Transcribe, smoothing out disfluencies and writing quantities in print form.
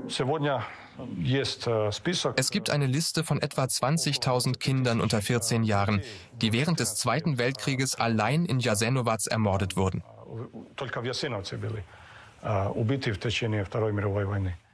Es gibt eine Liste von etwa 20.000 Kindern unter 14 Jahren, die während des Zweiten Weltkrieges allein in Jasenovac ermordet wurden.